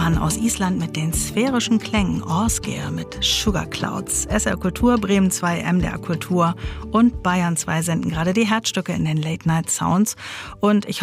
Achterbahn aus Island mit den sphärischen Klängen, Orskir mit Sugar Clouds, SR Kultur, Bremen 2, MDR Kultur und Bayern 2 senden gerade die Herzstücke in den Late Night Sounds. Und ich